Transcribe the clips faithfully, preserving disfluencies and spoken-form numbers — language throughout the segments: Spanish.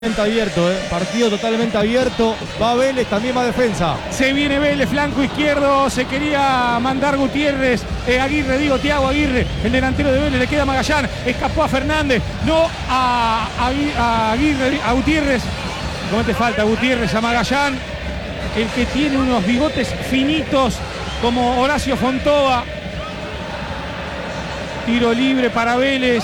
Abierto, eh. Partido totalmente abierto. Va Vélez, también va defensa. Se viene Vélez, flanco izquierdo. Se quería mandar Gutiérrez, eh, Aguirre, digo, Thiago Aguirre, el delantero de Vélez. Le queda Magallán, escapó a Fernández, no a, a, a Aguirre, a Gutiérrez. ¿Cómo te falta Gutiérrez? A Magallán, el que tiene unos bigotes finitos como Horacio Fontova. Tiro libre para Vélez,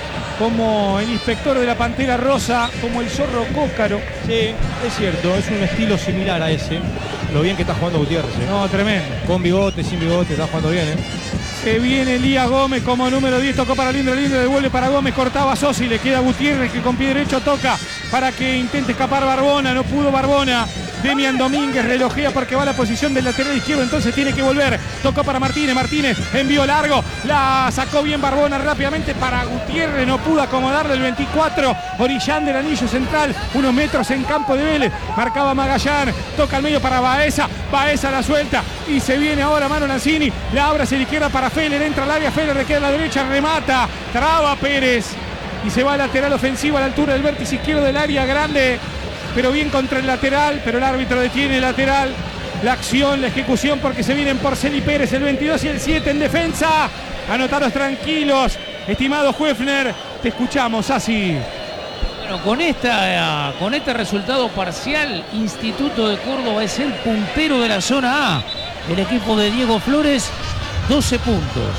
como el inspector de la Pantera Rosa, como el zorro Cócaro. Sí, es cierto, es un estilo similar a ese. Lo bien que está jugando Gutiérrez, ¿eh? No, tremendo. Con bigote, sin bigote, está jugando bien, ¿eh? Se viene Elías Gómez como número diez, tocó para Lindre, Lindre devuelve para Gómez, cortaba a Sosi, le queda Gutiérrez que con pie derecho toca para que intente escapar Barbona, no pudo Barbona. Demian Domínguez relojea porque va a la posición del lateral izquierdo, entonces tiene que volver. Tocó para Martínez, Martínez envió largo, la sacó bien Barbona rápidamente para Gutiérrez, no pudo acomodarle el veinticuatro, orillando el anillo central, unos metros en campo de Vélez, marcaba Magallán, toca al medio para Baeza, Baeza la suelta y se viene ahora Manu Lanzini, la abre hacia la izquierda para Feller, entra al área, Feller le queda a la derecha, remata, traba Pérez y se va al lateral ofensivo a la altura del vértice izquierdo del área grande. Pero bien contra el lateral, pero el árbitro detiene el lateral. La acción, la ejecución, porque se vienen Porcel y Pérez, el veintidós y el siete en defensa. Anotaros tranquilos, estimado Huefner. Te escuchamos, así. Bueno, con, esta, con este resultado parcial, Instituto de Córdoba es el puntero de la zona A. El equipo de Diego Flores, doce puntos.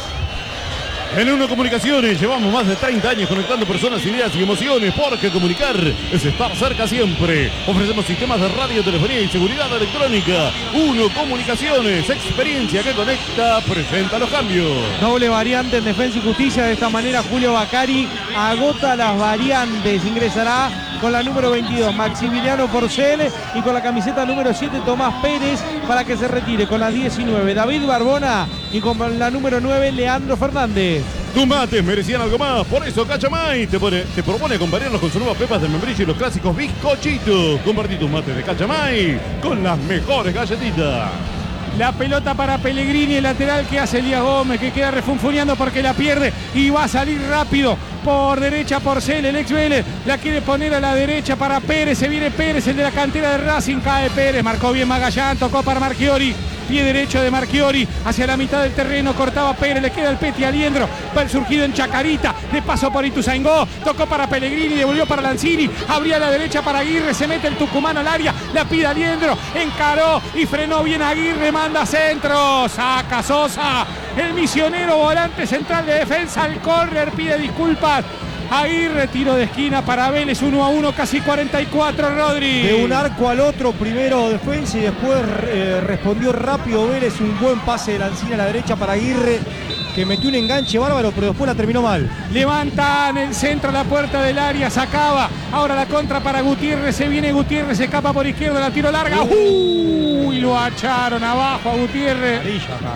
En Uno Comunicaciones llevamos más de treinta años conectando personas, ideas y emociones, porque comunicar es estar cerca siempre. Ofrecemos sistemas de radio, telefonía y seguridad electrónica. Uno Comunicaciones, experiencia que conecta, presenta los cambios. Doble variante en Defensa y Justicia. De esta manera Julio Bacari agota las variantes. Ingresará con la número veintidós Maximiliano Porcel y con la camiseta número siete Tomás Pérez para que se retire con la diecinueve David Barbona y con la número nueve Leandro Fernández. Tus mates merecían algo más, por eso Cachamay te, pone, te propone acompañarlos con sus nuevas pepas de membrillo y los clásicos bizcochitos. Compartí tus mates de Cachamay con las mejores galletitas. La pelota para Pellegrini, el lateral que hace Elías Gómez, que queda refunfuneando porque la pierde y va a salir rápido por derecha Porcel, el ex Vélez, la quiere poner a la derecha para Pérez, se viene Pérez, el de la cantera de Racing, cae Pérez, marcó bien Magallán, tocó para Marchiori, pie derecho de Marchiori, hacia la mitad del terreno, cortaba Pérez, le queda el Peti Aliendro, va el surgido en Chacarita, de paso por Ituzaingó, tocó para Pellegrini, devolvió para Lanzini, abría a la derecha para Aguirre, se mete el tucumano al área, la pide Aliendro, encaró y frenó bien Aguirre, manda centro, saca Sosa, el misionero volante central de defensa, al córner, pide disculpas. Aguirre, tiro de esquina para Vélez, uno a uno, casi cuarenta y cuatro, Rodri. De un arco al otro, primero defensa y después eh, respondió rápido Vélez, un buen pase de Lanzini a la derecha para Aguirre, que metió un enganche bárbaro, pero después la terminó mal. Levantan el centro, la puerta del área, sacaba. Ahora la contra para Gutiérrez, se viene Gutiérrez, se escapa por izquierda, la tiro larga. ¡Uy! Lo acharon abajo a Gutiérrez. Amarilla acá.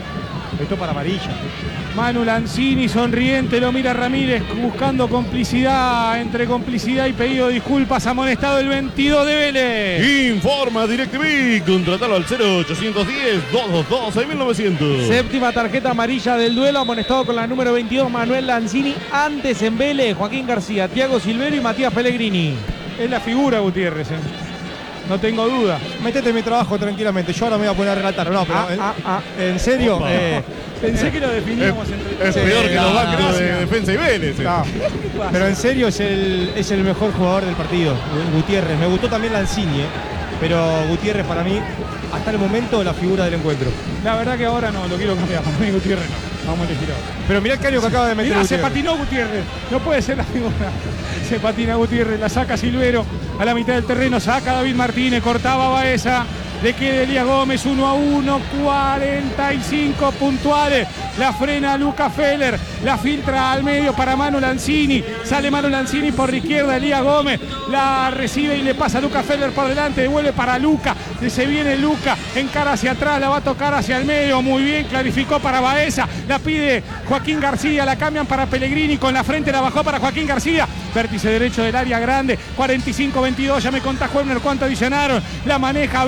Esto para amarilla. Manu Lanzini sonriente, lo mira Ramírez buscando complicidad, entre complicidad y pedido de disculpas, amonestado el veintidós de Vélez. Informa DirecTV, contratalo al cero ochocientos diez, doscientos veintidós, seis mil novecientos. Séptima tarjeta amarilla del duelo, amonestado con la número veintidós Manuel Lanzini, antes en Vélez Joaquín García, Thiago Silvero y Matías Pellegrini. Es la figura Gutiérrez, ¿eh? No tengo duda. Métete en mi trabajo tranquilamente, yo ahora me voy a poner a relatar. No, pero ah, en, ah, ah. en serio, eh, pensé que lo definíamos es, entre es todos. peor que no, los bancos no, de no. Defensa y Vélez. eh. no, pero en serio es el, es el mejor jugador del partido, Gutiérrez. Me gustó también Lanzini, eh, pero Gutiérrez para mí, hasta el momento, la figura del encuentro. La verdad que ahora no, lo quiero cambiar. Para mí Gutiérrez no. Vamos a elegir ahora. Pero mirá el caño que acaba de meter Mirá, se Gutiérrez. patinó Gutiérrez. No puede ser la figura. Se patina Gutiérrez, la saca Silvero a la mitad del terreno, saca David Martínez, cortaba Baeza. Le queda Elías Gómez, uno a uno, cuarenta y cinco puntuales. La frena Luca Feller, la filtra al medio para Manu Lanzini. Sale Manu Lanzini por la izquierda, Elías Gómez la recibe y le pasa a Luca Feller por delante, devuelve para Luca. Se viene Luca, encara hacia atrás, la va a tocar hacia el medio. Muy bien, clarificó para Baeza. La pide Joaquín García, la cambian para Pellegrini, con la frente la bajó para Joaquín García. Vértice derecho del área grande, cuarenta y cinco veintidós, ya me contá Huebner cuánto adicionaron. La maneja Vélez,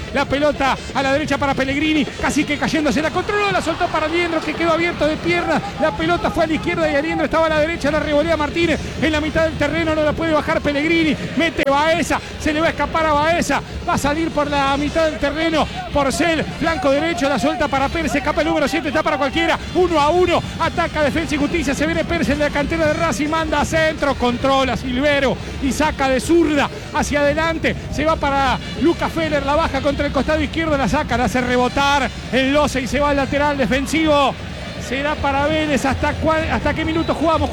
La pelota a la derecha para Pellegrini, casi que cayéndose, la controló, la soltó para Aliendro, que quedó abierto de piernas. La pelota fue a la izquierda y Aliendro estaba a la derecha, la revolea Martínez en la mitad del terreno, no la puede bajar Pellegrini, mete Baeza, se le va a escapar a Baeza, va a salir por la mitad del terreno Porcel, flanco derecho, la suelta para Pérez, se escapa el número siete, está para cualquiera, uno a uno, ataca Defensa y Justicia, se viene Pérez en la cantera de Racing, manda a centro, controla Silvero y saca de zurda hacia adelante, se va para Lucas Feller, la baja contra el costado izquierdo, la saca, la hace rebotar en Loza y se va al lateral defensivo. Será para Vélez. ¿Hasta, cuál, hasta qué minuto jugamos?